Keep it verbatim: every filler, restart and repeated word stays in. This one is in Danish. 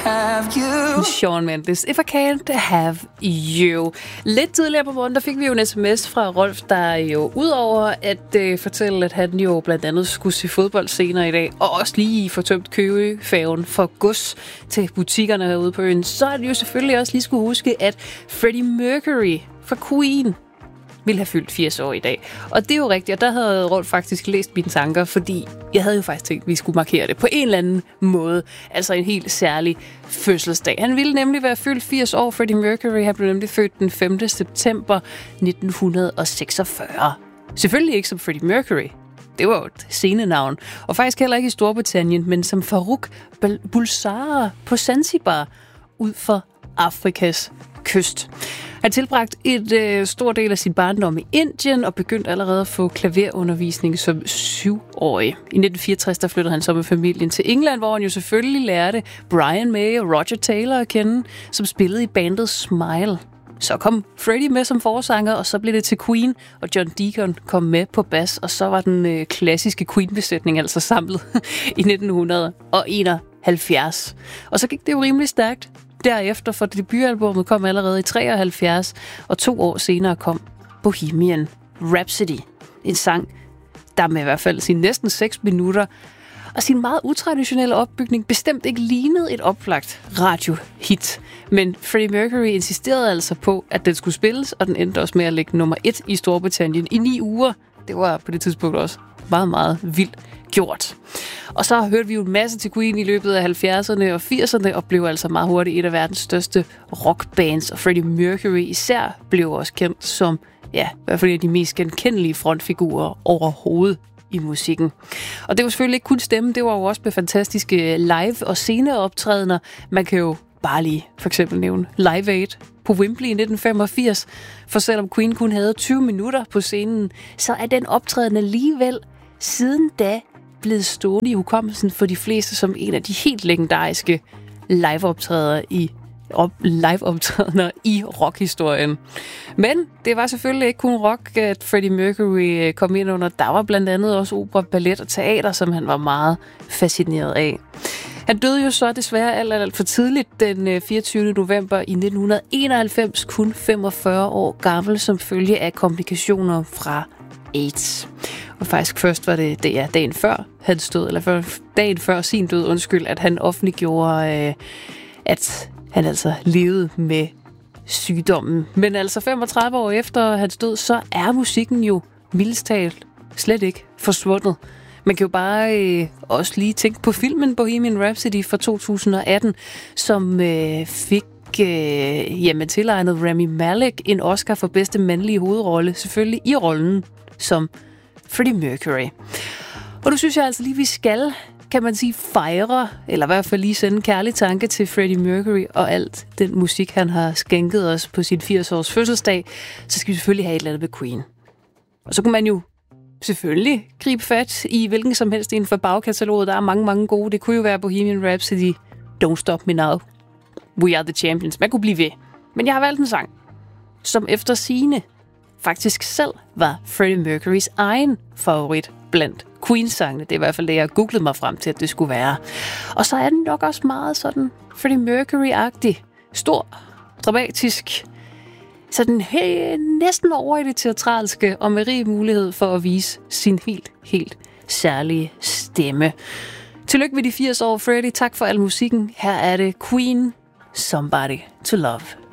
have you. Shawn Mendes, If I Can't Have You. Lidt tidligere på morgen, der fik vi jo en sms fra Rolf, der jo udover at øh, fortælle, at han jo blandt andet skulle se fodbold senere i dag, og også lige få tømt Køge-færgen for gods til butikkerne herude på øen, så er det jo selvfølgelig også lige skulle huske, at Freddie Mercury fra Queen ville have fyldt firs år i dag. Og det er jo rigtigt, og der havde Rolf faktisk læst mine tanker, fordi jeg havde jo faktisk tænkt, at vi skulle markere det på en eller anden måde. Altså en helt særlig fødselsdag. Han ville nemlig være fyldt firs år. Freddie Mercury, han blev nemlig født den femte september nitten seksogfyrre. Selvfølgelig ikke som Freddie Mercury. Det var jo et scenenavn. Og faktisk heller ikke i Storbritannien, men som Farouk Bulsara på Zanzibar ud for Afrikas kyst. Han tilbragt et øh, stor del af sin barndom i Indien og begyndte allerede at få klaverundervisning som syvårig. I nitten fireogtres der flyttede han så med familien til England, hvor han jo selvfølgelig lærte Brian May og Roger Taylor at kende, som spillede i bandet Smile. Så kom Freddie med som forsanger, og så blev det til Queen, og John Deacon kom med på bas, og så var den øh, klassiske Queen-besætning altså samlet i nitten enoghalvfjerds. Og så gik det jo rimelig stærkt. Derefter, for debutalbummet kom allerede i treoghalvfjerds, og to år senere kom Bohemian Rhapsody. En sang, der med i hvert fald sine næsten seks minutter og sin meget utraditionelle opbygning bestemt ikke lignede et oplagt radiohit. Men Freddie Mercury insisterede altså på, at den skulle spilles, og den endte også med at ligge nummer et i Storbritannien i ni uger. Det var på det tidspunkt også meget, meget vildt gjort. Og så hørte vi jo en masse til Queen i løbet af halvfjerdserne og firserne, og blev altså meget hurtigt et af verdens største rockbands. Og Freddie Mercury især blev også kendt som, ja, i hvert fald en af de mest genkendelige frontfigurer overhovedet i musikken. Og det var selvfølgelig ikke kun stemme, det var jo også med fantastiske live- og sceneoptrædener. Man kan jo bare lige for eksempel nævne Live Aid på Wembley i nitten femogfirs. For selvom Queen kun havde tyve minutter på scenen, så er den optræden alligevel siden da blevet stående i hukommelsen for de fleste som en af de helt legendariske liveoptræder i op, liveoptrædener i rockhistorien. Men det var selvfølgelig ikke kun rock, at Freddie Mercury kom ind under. Der var blandt andet også opera, ballet og teater, som han var meget fascineret af. Han døde jo så desværre alt, alt for tidligt den fireogtyvende november i nitten enoghalvfems, kun femogfyrre år gammel, som følge af komplikationer fra AIDS. Og faktisk først var det, det ja, dagen før hans død, eller før, dagen før sin død, undskyld, at han offentliggjorde, øh, at han altså levede med sygdommen. Men altså femogtredive år efter hans død, så er musikken jo mildest talt slet ikke forsvundet. Man kan jo bare øh, også lige tænke på filmen Bohemian Rhapsody fra to tusind og atten, som øh, fik øh, jamen, tilegnet Rami Malek en Oscar for bedste mandlige hovedrolle, selvfølgelig i rollen som Freddie Mercury. Og du synes jeg altså lige, vi skal, kan man sige, fejre, eller i hvert fald lige sende en kærlig tanke til Freddie Mercury og alt den musik, han har skænket os på sin firs-års fødselsdag, så skal vi selvfølgelig have et eller andet med Queen. Og så kunne man jo selvfølgelig gribe fat i hvilken som helst inden for bagkataloget. Der er mange, mange gode. Det kunne jo være Bohemian Rhapsody, Don't Stop Me Now, We Are The Champions. Man kunne blive ved. Men jeg har valgt en sang, som efter sigende faktisk selv var Freddie Mercurys egen favorit blandt Queen-sangene. Det er i hvert fald det, jeg googlede mig frem til, at det skulle være. Og så er den nok også meget sådan Freddie Mercury-agtig. Stor, dramatisk, sådan hey, næsten over i det teatralske, og med rig mulighed for at vise sin helt, helt særlige stemme. Tillykke med de firs år, Freddie. Tak for al musikken. Her er det Queen, Somebody to Love.